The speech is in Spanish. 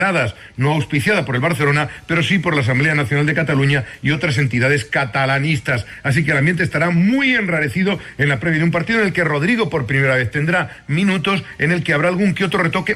no auspiciada por el Barcelona, pero sí por la Asamblea Nacional de Cataluña y otras entidades catalanistas. Así que el ambiente estará muy enrarecido en la previa de un partido en el que Rodrigo por primera vez tendrá minutos, en el que habrá algún que otro retoque